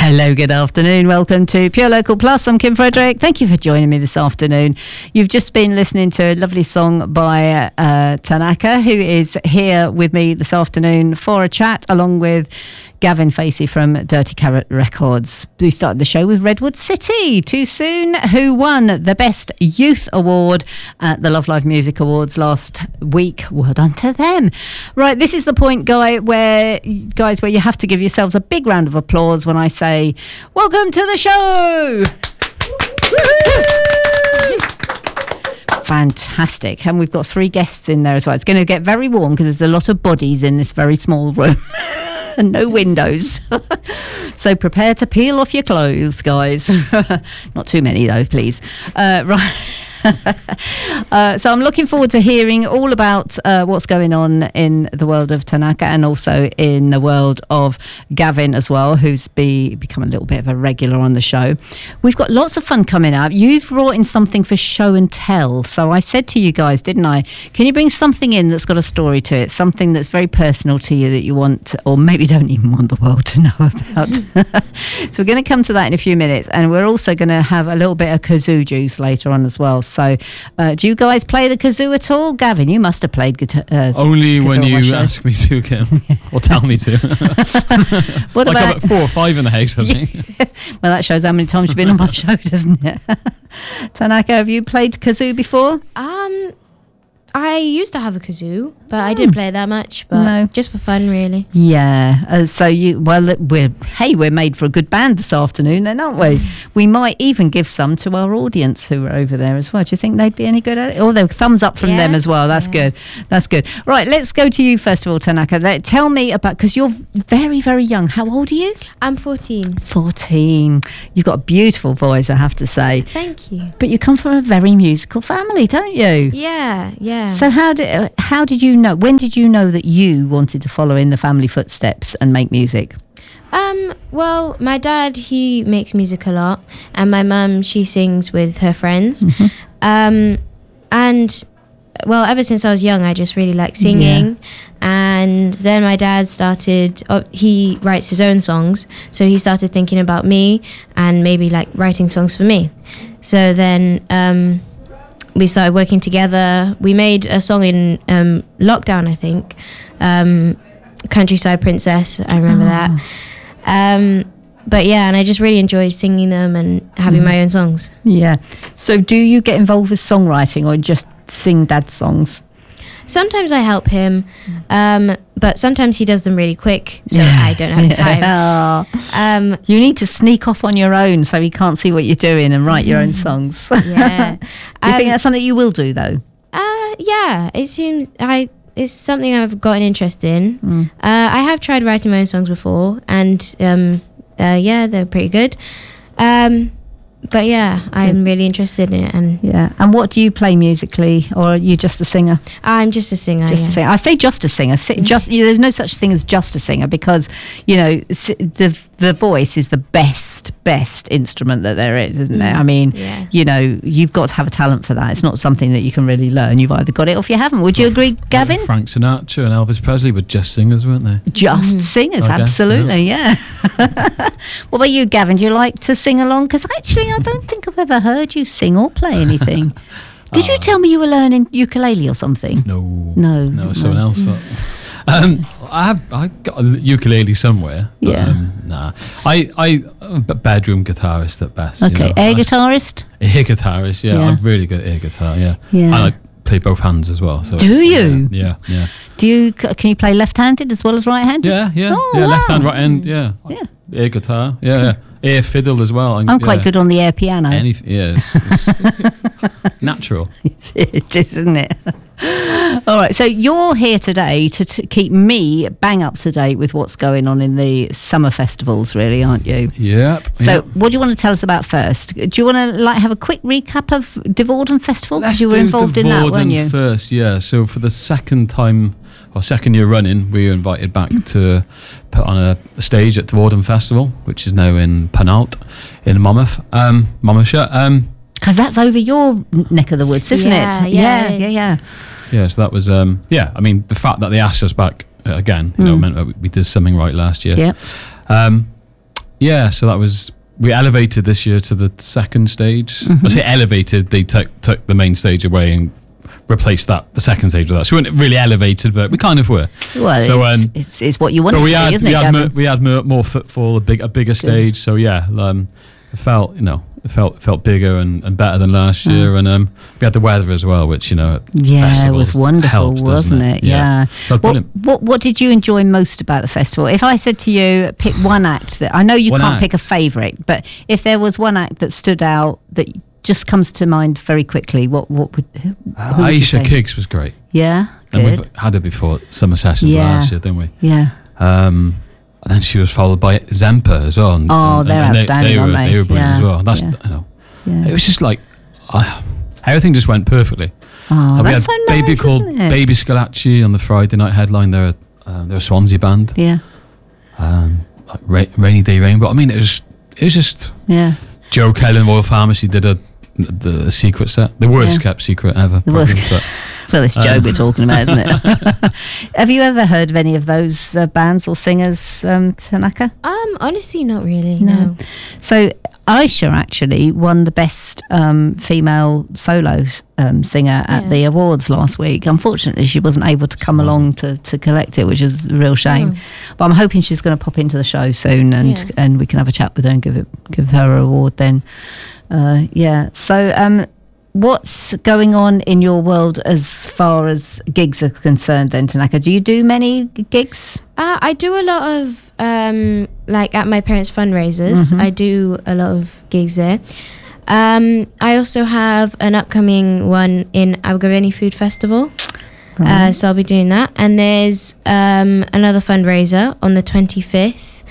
Hello, good afternoon. Welcome to Pure Local Plus. I'm Kim Frederick. Thank you for joining me this afternoon. You've just been listening to a lovely song by Tanaka, who is here with me this afternoon for a chat, along with Gavin Facey from Dirty Carrot Records. We started the show with Redwood City, Too Soon, who won the Best Youth Award at the Love Live Music Awards last week. Well done to them. Right, this is the point, where you have to give yourselves a big round of applause when I say, welcome to the show! Fantastic. And we've got 3 guests in there as well. It's going to get very warm because there's a lot of bodies in this very small room. And no windows. So prepare to peel off your clothes, guys. Not too many though, please. Right. So I'm looking forward to hearing all about what's going on in the world of Tanaka and also in the world of Gavin as well, who's become a little bit of a regular on the show. We've got lots of fun coming up. You've brought in something for show and tell. So I said to you guys, didn't I, can you bring something in that's got a story to it, something that's very personal to you that you want, or maybe don't even want the world to know about. So we're going to come to that in a few minutes, and we're also going to have a little bit of kazoo juice later on as well. So do you guys play the kazoo at all? Gavin, you must have played guitar. Only when you ask me to, Kim, or tell me to. What like about about 4 or 5 in the house, I think. Well, that shows how many times you've been on my show, doesn't it? Tanaka, have you played kazoo before? I used to have a kazoo, but I didn't play that much. But just for fun, really. Yeah. We're made for a good band this afternoon, then, aren't we? We might even give some to our audience who are over there as well. Do you think they'd be any good at it? Or the thumbs up from them as well. That's good. That's good. Right. Let's go to you first of all, Tanaka. Tell me about, because you're very, very young. How old are you? I'm 14. 14. You've got a beautiful voice, I have to say. Thank you. But you come from a very musical family, don't you? Yeah. So how did you know? When did you know that you wanted to follow in the family footsteps and make music? Well, my dad, he makes music a lot, and my mum, she sings with her friends. Mm-hmm. And well, ever since I was young, I just really liked singing. Yeah. And then my dad started, he writes his own songs, so he started thinking about me and maybe like writing songs for me. So then we started working together. We made a song in lockdown, I think. Countryside Princess, I remember that. But yeah, and I just really enjoyed singing them and having my own songs. Yeah. So do you get involved with songwriting or just sing dad's songs? Sometimes I help him, but sometimes he does them really quick, so I don't have time. You need to sneak off on your own so he can't see what you're doing and write your own songs. Yeah. Do you think that's something you will do, though? Yeah, it seems it's something I've got an interest in. I have tried writing my own songs before, and they're pretty good. But yeah, I'm really interested in it. And what do you play musically, or are you just a singer? I'm just a singer. Just a singer. I say just a singer. There's no such thing as just a singer, because the voice is the best instrument that there is, isn't there? I mean, you've got to have a talent for that. It's not something that you can really learn. You've either got it or if you haven't. Would you agree, Gavin? Frank Sinatra and Elvis Presley were just singers, weren't they? Just singers, absolutely, yeah. What about you, Gavin? Do you like to sing along? Because actually, I don't think I've ever heard you sing or play anything. Did you tell me you were learning ukulele or something? No, someone else. I've got a ukulele somewhere. But, I bedroom guitarist at best. Okay, air guitarist? Air guitarist, yeah. I'm really good at air guitar, yeah. I play both hands as well. So do you? Yeah. Can you play left-handed as well as right-handed? Yeah. Left hand, right hand, air guitar, air fiddle as well. I'm quite good on the air piano. Yes. Natural. It is, isn't it? All right, so you're here today to keep me bang up to date with what's going on in the summer festivals, really, aren't you? Yep. So what do you want to tell us about first? Do you want to have a quick recap of Divorden Festival? Because you were involved in that, weren't you? First, yeah. So for the second year running, we were invited back to put on a stage at Divorden Festival, which is now in Penalt in Monmouthshire. Because that's over your neck of the woods, isn't it? Yeah. Yeah, so that was, I mean, the fact that they asked us back again, meant that we did something right last year. Yeah. Yeah, so that was, we elevated this year to the second stage. Mm-hmm. I say elevated, they took the main stage away and replaced the second stage with that. So we weren't really elevated, but we kind of were. Well, So, it's what you want but to we be, had isn't it, Gavin? we had more footfall, a bigger stage. So yeah, it felt, it felt bigger and better than last year. And we had the weather as well, which, at Yeah, it festivals was wonderful, helps, doesn't wasn't it? Yeah. So brilliant. What did you enjoy most about the festival? If I said to you, pick one act that, I know you One can't act. pick a favourite, but if there was one act that stood out that just comes to mind very quickly, what would who would you say? Aisha Kiggs was great. Yeah, And good. we've had her before summer sessions Yeah. last year, didn't we? Yeah. And then she was followed by Zempa as well. And, They're and outstanding, aren't they? They were brilliant Yeah, as well. That's yeah. it Yeah. was just like everything just went perfectly. Oh, And we that's had so nice, Baby called isn't it? Baby Scalacci on the Friday night headline. They're a Swansea band. Yeah, Like Rainy Day Rainbow. I mean, it was just yeah. Joe Kelly, Royal Pharmacy did the secret set, the worst Yeah. kept secret ever. The worst probably, but Well, it's Joe we're talking about, isn't it? Have you ever heard of any of those bands or singers, Tanaka? Honestly, not really. No. No. So Aisha actually won the best female solo singer at Yeah. the awards last week. Unfortunately, she wasn't able to come along to collect it, which is a real shame. Oh. But I'm hoping she's going to pop into the show soon, and Yeah. and we can have a chat with her and give her an award then. Yeah. So what's going on in your world as far as gigs are concerned then, Tanaka? Do you do many gigs? I do a lot of like at my parents' fundraisers. Mhm. I do a lot of gigs there. I also have an upcoming one in Abergavenny Food Festival. So I'll be doing that. And there's another fundraiser on the 25th,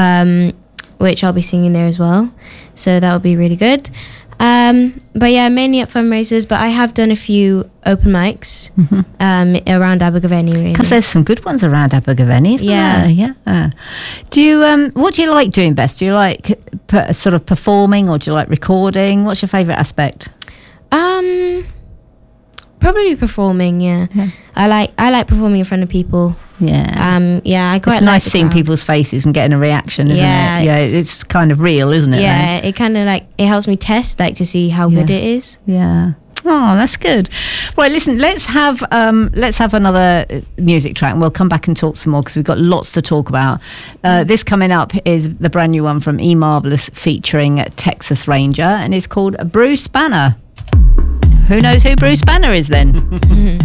which I'll be singing there as well. So that will be really good. But yeah, mainly at fundraisers, but I have done a few open mics around Abergavenny, really. Because there's some good ones around Abergavenny, isn't Yeah. there? Yeah. Do you what do you like doing best? Do you like sort of performing, or do you like recording? What's your favourite aspect? Probably performing, yeah. I like performing in front of people. Yeah. Yeah, I quite It's like nice the seeing crowd. people's faces and getting a reaction, isn't Yeah. it? Yeah, it's kind of real, isn't it? Yeah, it kind of like, it helps me test, like, to see how good Yeah. it is. Yeah. Oh, that's good. Right, listen, let's have another music track, and we'll come back and talk some more because we've got lots to talk about. This coming up is the brand new one from E Marvelous featuring Texas Ranger, and it's called Bruce Banner. Who knows who Bruce Banner is then?